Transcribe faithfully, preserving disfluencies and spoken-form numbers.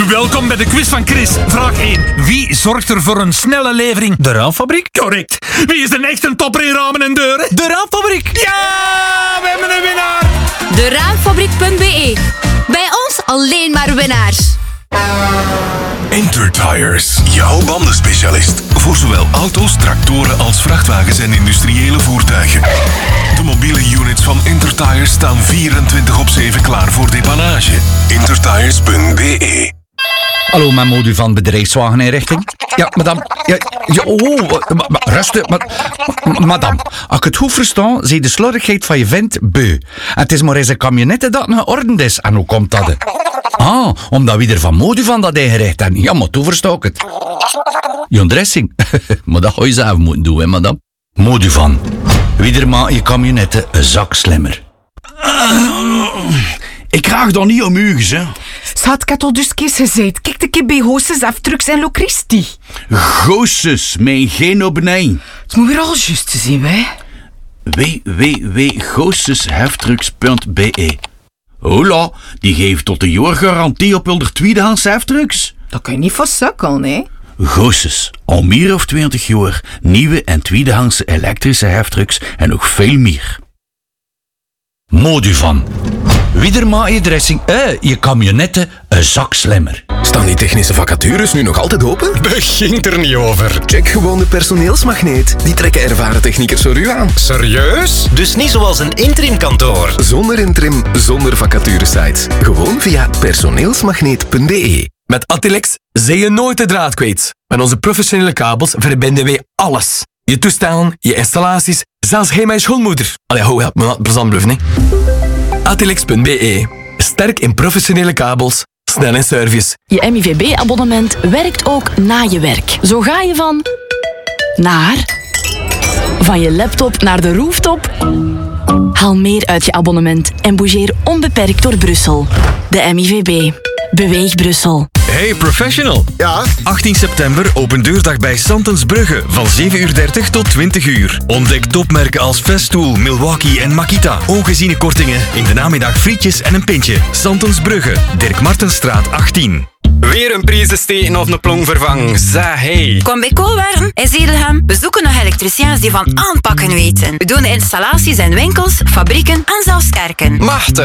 Welkom bij de quiz van Chris. Vraag één. Wie zorgt er voor een snelle levering? De Raamfabriek? Correct. Wie is de echte topper in ramen en deuren? De Raamfabriek! Ja, we hebben een winnaar. De raamfabriek punt b e. Bij ons alleen maar winnaars. Intertires, jouw bandenspecialist. Voor zowel auto's, tractoren als vrachtwagens en industriële voertuigen. De mobiele units van Intertires staan vierentwintig op zeven klaar voor depannage. Intertires punt b e. Hallo, mijn modu van bedrijfswageninrichting. Ja, madame. Ja, ja, oh, ma, ma, rustig. Ma, ma, madame, als ik het goed versta, zie je de slordigheid van je vent beu. En het is maar eens een camionette dat geordend is. En hoe komt dat? Ah, omdat wie er van modu van dat ingericht en ja, maar toen versta ik het. Je dressing. Maar dat ga je zelf moeten doen, hè, madame. Modu van. Wie er maakt je camionette een zak slimmer. Ik krijg dan niet om uges, hè. Schat, ik had al dus kees gezegd. Kijk de keer bij Hoosses, Aftrucks en Locristi. Goosses, mijn geen op nee. Het moet weer al juist te zien, hè. w w w punt goossesheftrucks punt b e. Hola, die geeft tot een jaar garantie op hun tweedehands heftrucks. Dat kan je niet van sukkelen, hè. Goosses, al meer of twintig jaar, nieuwe en tweedehandse elektrische heftrucks en nog veel meer. Modu van. Wie er maakt je dressing, eh, je camionette een zak slimmer. Staan die technische vacatures nu nog altijd open? Begint er niet over. Check gewoon de personeelsmagneet. Die trekken ervaren techniekers voor u aan. Serieus? Dus niet zoals een interimkantoor. Zonder interim, zonder vacaturesites. Gewoon via personeelsmagneet punt b e. Met Atilex zijn je nooit de draad kwijt. Met onze professionele kabels verbinden wij alles. Je toestellen, je installaties, zelfs hij mijn schoonmoeder. Allee, ho, help me not plezant bluffen, hè. Atilex punt b e. Sterk in professionele kabels, snel in service. Je M I V B-abonnement werkt ook na je werk. Zo ga je van... naar... van je laptop naar de rooftop... Haal meer uit je abonnement en bougeer onbeperkt door Brussel. De M I V B. Beweeg Brussel. Hey professional. Ja? achttien september open deurdag bij Santensbrugge van zeven uur dertig tot twintig uur. Ontdek topmerken als Festool, Milwaukee en Makita. Ongeziene kortingen, in de namiddag frietjes en een pintje. Santensbrugge, Dirk Martenstraat achttien. Weer een prijzen steken of een plong vervangen. Zeg hey. Kom bij Koolwerken in Zedelhem. We zoeken nog elektriciens die van aanpakken weten. We doen de installaties in winkels, fabrieken en zelfs kerken. Machten.